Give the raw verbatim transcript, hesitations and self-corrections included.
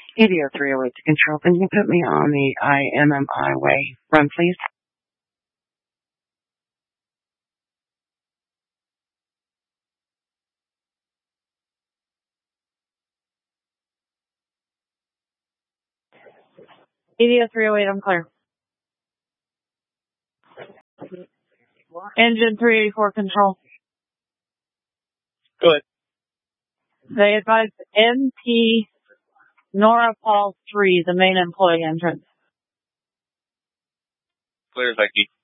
Studio three oh eight to control. Can you put me on the I M M I way run, please? Studio three oh eight, I'm clear. Engine three eighty-four control. Go ahead. They advise M P Nora Paul three, the main employee entrance. Clear as I can.